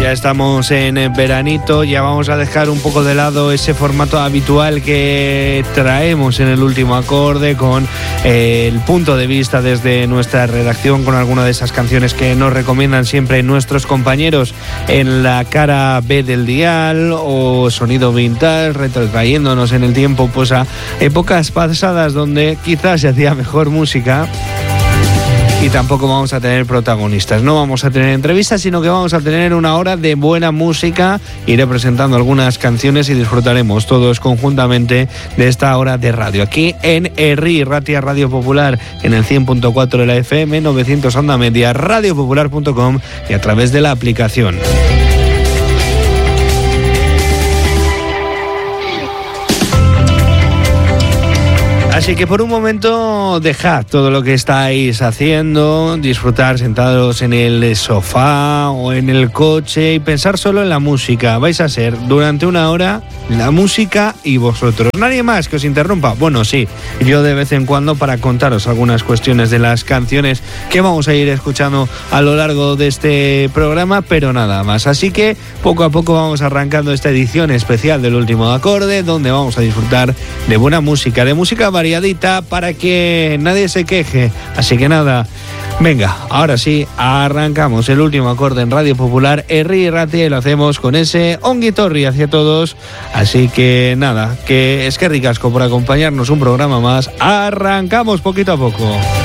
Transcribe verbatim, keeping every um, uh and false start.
ya estamos en veranito, ya vamos a dejar un poco de lado ese formato habitual que traemos en el último acorde con eh, el punto de vista desde nuestra redacción con alguna de esas canciones que nos recomiendan siempre nuestros compañeros en la cara B del dial, o sonido vintage, retrotrayéndonos en el tiempo pues a épocas pasadas donde quizás se hacía mejor música. Y tampoco vamos a tener protagonistas, no vamos a tener entrevistas, sino que vamos a tener una hora de buena música. Iré presentando algunas canciones y disfrutaremos todos conjuntamente de esta hora de radio. Aquí en Herri Ratia Radio Popular, en el cien punto cuatro de la F M, novecientos onda media, radiopopular punto com y a través de la aplicación. Así que por un momento dejad todo lo que estáis haciendo, disfrutar sentados en el sofá o en el coche y pensar solo en la música. Vais a ser durante una hora la música y vosotros. Nadie más que os interrumpa. Bueno, sí, yo de vez en cuando para contaros algunas cuestiones de las canciones que vamos a ir escuchando a lo largo de este programa, pero nada más. Así que poco a poco vamos arrancando esta edición especial del último acorde, donde vamos a disfrutar de buena música, de música variada para que nadie se queje. Así que nada, venga, ahora sí, arrancamos el último acorde en Radio Popular, Herri Ratia, y lo hacemos con ese ongi etorri hacia todos. Así que nada, que es que ricasco por acompañarnos un programa más. Arrancamos poquito a poco.